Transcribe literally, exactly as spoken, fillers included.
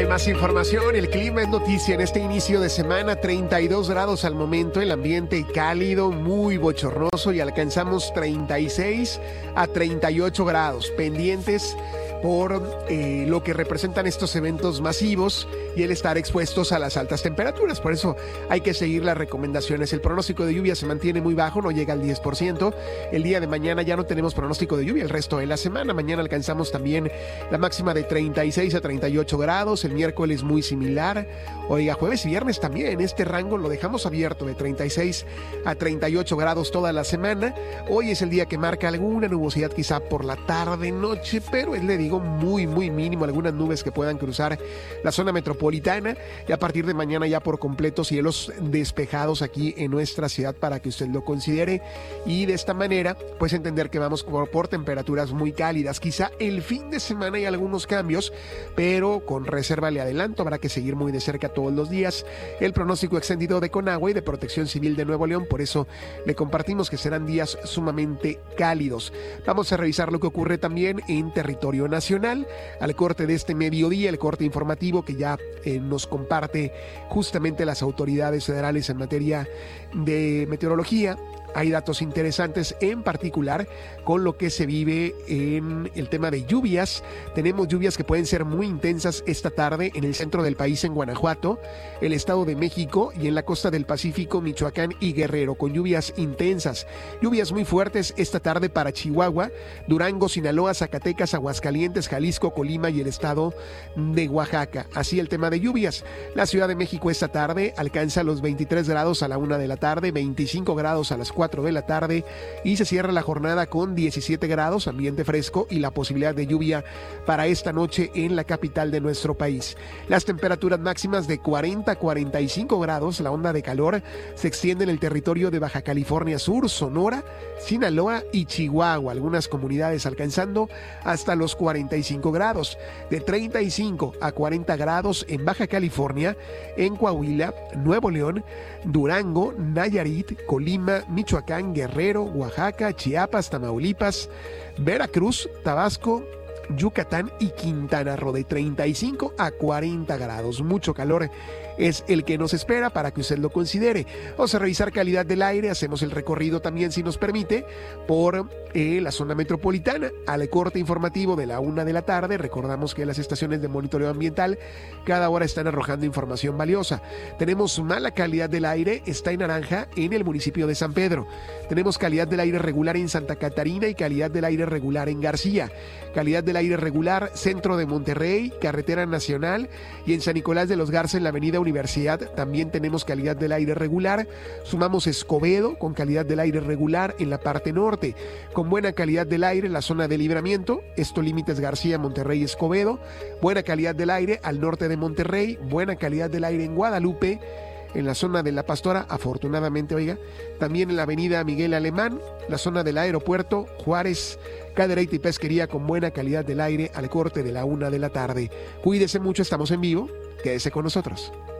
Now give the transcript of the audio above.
más información, el clima es noticia en este inicio de semana, treinta y dos grados al momento, el ambiente cálido, muy bochornoso y alcanzamos treinta y seis a treinta y ocho grados, pendientes por eh, lo que representan estos eventos masivos y el estar expuestos a las altas temperaturas. Por eso hay que seguir las recomendaciones. El pronóstico de lluvia se mantiene muy bajo, no llega al diez por ciento. El día de mañana ya no tenemos pronóstico de lluvia el resto de la semana. Mañana alcanzamos también la máxima de treinta y seis a treinta y ocho grados. El miércoles muy similar. Oiga, jueves y viernes también. Este rango lo dejamos abierto de treinta y seis a treinta y ocho grados toda la semana. Hoy es el día que marca alguna nubosidad quizá por la tarde, noche, pero es, le digo, muy, muy mínimo. Algunas nubes que puedan cruzar la zona metropolitana y a partir de mañana ya por completo cielos despejados aquí en nuestra ciudad para que usted lo considere y de esta manera pues entender que vamos por, por temperaturas muy cálidas. Quizá el fin de semana hay algunos cambios, pero con reserva le adelanto, habrá que seguir muy de cerca todos los días el pronóstico extendido de Conagua y de Protección Civil de Nuevo León. Por eso le compartimos que serán días sumamente cálidos. Vamos a revisar lo que ocurre también en territorio nacional. Nacional, al corte de este mediodía, el corte informativo que ya eh, nos comparte justamente las autoridades federales en materia de meteorología. Hay datos interesantes, en particular con lo que se vive en el tema de lluvias. Tenemos lluvias que pueden ser muy intensas esta tarde en el centro del país, en Guanajuato, el Estado de México y en la costa del Pacífico, Michoacán y Guerrero, con lluvias intensas. Lluvias muy fuertes esta tarde para Chihuahua, Durango, Sinaloa, Zacatecas, Aguascalientes, Jalisco, Colima y el Estado de Oaxaca. Así el tema de lluvias. La Ciudad de México esta tarde alcanza los veintitrés grados a la una de la tarde, veinticinco grados a las cuatro de la tarde y se cierra la jornada con diecisiete grados, ambiente fresco y la posibilidad de lluvia para esta noche en la capital de nuestro país. Las temperaturas máximas de cuarenta a cuarenta y cinco grados, la onda de calor se extiende en el territorio de Baja California Sur, Sonora, Sinaloa y Chihuahua, algunas comunidades alcanzando hasta los cuarenta y cinco grados, de treinta y cinco a cuarenta grados en Baja California, en Coahuila, Nuevo León, Durango, Nayarit, Colima, Michoacán, Guerrero, Oaxaca, Chiapas, Tamaulipas, Veracruz, Tabasco, Yucatán y Quintana Roo, de treinta y cinco a cuarenta grados. Mucho calor es el que nos espera para que usted lo considere. Vamos a revisar calidad del aire, hacemos el recorrido también, si nos permite, por eh, la zona metropolitana. Al corte informativo de la una de la tarde, recordamos que las estaciones de monitoreo ambiental cada hora están arrojando información valiosa. Tenemos mala calidad del aire, está en naranja en el municipio de San Pedro. Tenemos calidad del aire regular en Santa Catarina y calidad del aire regular en García. Calidad del aire regular, centro de Monterrey, carretera nacional y en San Nicolás de los Garza en la avenida Universidad también tenemos calidad del aire regular. Sumamos Escobedo con calidad del aire regular en la parte norte, con buena calidad del aire en la zona de Libramiento, esto límites García, Monterrey, Escobedo, buena calidad del aire al norte de Monterrey, buena calidad del aire en Guadalupe, en la zona de La Pastora, afortunadamente, oiga, también en la avenida Miguel Alemán, la zona del aeropuerto, Juárez, Cadereyta y Pesquería con buena calidad del aire al corte de la una de la tarde. Cuídese mucho, estamos en vivo, quédese con nosotros.